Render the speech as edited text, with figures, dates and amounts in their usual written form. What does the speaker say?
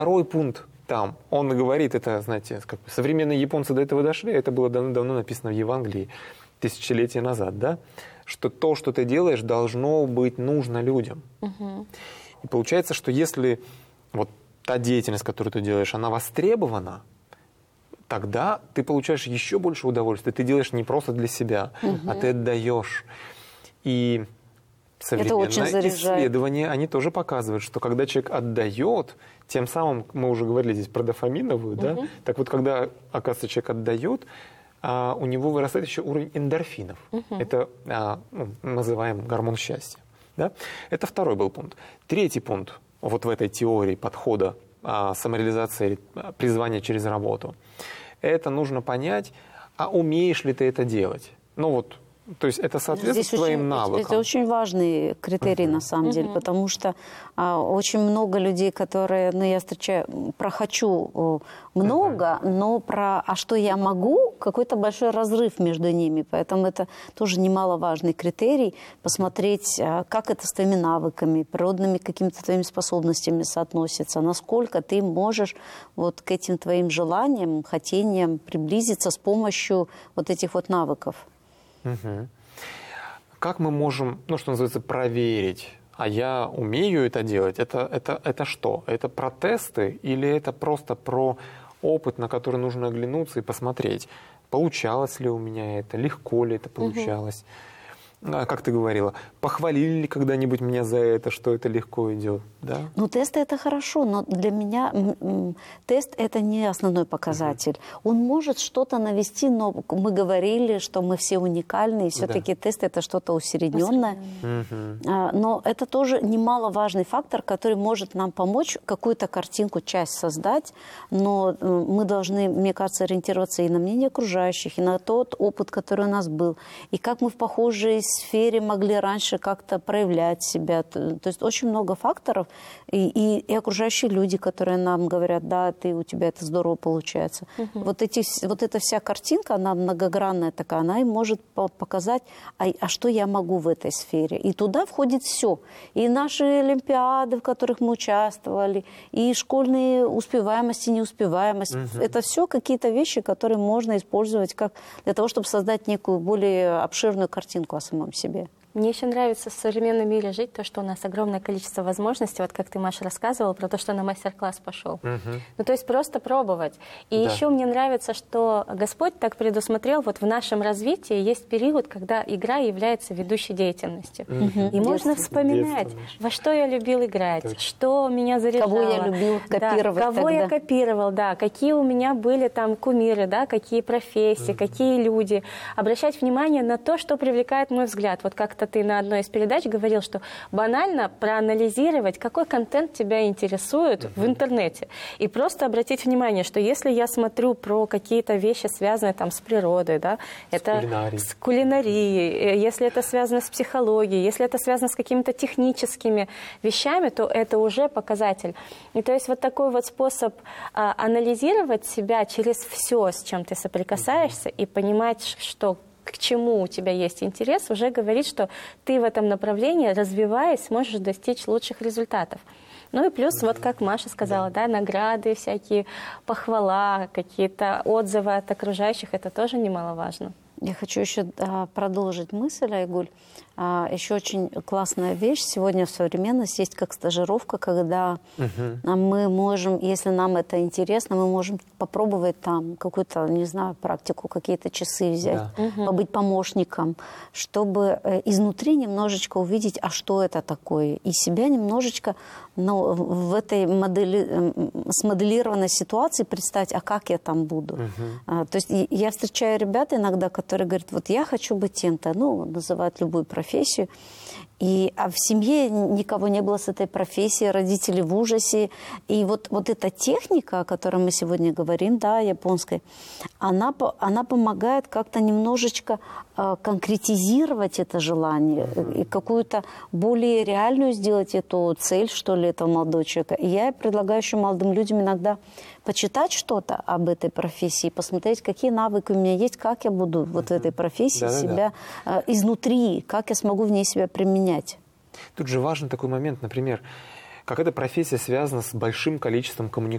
Второй пункт там, он говорит, это, знаете, как современные японцы до этого дошли, это было давно написано в Евангелии, тысячелетия назад, да, что то, что ты делаешь, должно быть нужно людям. И получается, что если вот та деятельность, которую ты делаешь, она востребована, тогда ты получаешь еще больше удовольствия. Ты делаешь не просто для себя, а ты отдаешь. И современные исследования, они тоже показывают, что когда человек отдает, тем самым, мы уже говорили здесь про дофаминовую, да? Так вот, когда, оказывается, человек отдает, у него вырастает еще уровень эндорфинов. Это называем гормон счастья. Да? Это второй был пункт. Третий пункт вот в этой теории подхода самореализации, призвания через работу. Это нужно понять, а умеешь ли ты это делать? Ну вот, то есть это соответствует твоим навыкам. Это очень важный критерий на самом деле, потому что очень много людей, которые, я встречаю, про «хочу» много, но про «а что я могу» какой-то большой разрыв между ними. Поэтому это тоже немаловажный критерий, посмотреть, как это с твоими навыками, природными какими-то твоими способностями соотносится, насколько ты можешь вот к этим твоим желаниям, хотениям приблизиться с помощью вот этих вот навыков. Как мы можем, что называется, проверить, а я умею это делать? Это что? Это про тесты или это просто про опыт, на который нужно оглянуться и посмотреть, получалось ли у меня это, легко ли это получалось? Как ты говорила, похвалили ли когда-нибудь меня за это, что это легко идет? Да? Тесты это хорошо, но для меня тест это не основной показатель. Он может что-то навести, но мы говорили, что мы все уникальны, и все-таки тест это что-то усредненное. Но это тоже немаловажный фактор, который может нам помочь какую-то картинку, часть создать, но мы должны, мне кажется, ориентироваться и на мнение окружающих, и на тот опыт, который у нас был, и как мы в похожей сфере могли раньше как-то проявлять себя. То есть очень много факторов. И окружающие люди, которые нам говорят, да, у тебя это здорово получается. Вот эта вся картинка, она многогранная такая, она им может показать, а что я могу в этой сфере. И туда входит все. И наши олимпиады, в которых мы участвовали, и школьные успеваемость и неуспеваемость. Это все какие-то вещи, которые можно использовать как для того, чтобы создать некую более обширную картинку о самом себе. Мне еще нравится в современном мире жить то, что у нас огромное количество возможностей. Вот как ты, Маша, рассказывала про то, что на мастер-класс пошел. То есть просто пробовать. И еще мне нравится, что Господь так предусмотрел, вот в нашем развитии есть период, когда игра является ведущей деятельностью. И можно вспоминать, во что я любил играть, что меня заряжало. Кого я любил копировать кого я копировал, какие у меня были там кумиры, какие профессии, какие люди. Обращать внимание на то, что привлекает мой взгляд. Вот как ты на одной из передач говорил, что банально проанализировать, какой контент тебя интересует в интернете. И просто обратить внимание, что если я смотрю про какие-то вещи, связанные там с природой, с кулинарией, если это связано с психологией, если это связано с какими-то техническими вещами, то это уже показатель. И то есть вот такой вот способ анализировать себя через все, с чем ты соприкасаешься, и понимать, что к чему у тебя есть интерес, уже говорит, что ты в этом направлении, развиваясь, сможешь достичь лучших результатов. И плюс, вот как Маша сказала, награды всякие, похвала, какие-то отзывы от окружающих, это тоже немаловажно. Я хочу еще продолжить мысль, Айгуль. Еще очень классная вещь сегодня в современности есть как стажировка, когда мы можем, если нам это интересно, мы можем попробовать там какую-то, не знаю, практику, какие-то часы взять, побыть помощником, чтобы изнутри немножечко увидеть, а что это такое, и себя немножечко в этой смоделированной ситуации представить, а как я там буду. То есть я встречаю ребят иногда, которые говорят, вот я хочу быть тем-то, называют любую профессию, а в семье никого не было с этой профессией, родители в ужасе. И вот эта техника, о которой мы сегодня говорим, японская, она помогает как-то немножечко конкретизировать это желание и какую-то более реальную сделать эту цель, что ли, этого молодого человека. И я предлагаю еще молодым людям иногда почитать что-то об этой профессии, посмотреть, какие навыки у меня есть, как я буду в этой профессии себя изнутри, как я смогу в ней себя применять. Тут же важен такой момент, например, как эта профессия связана с большим количеством коммуникаций.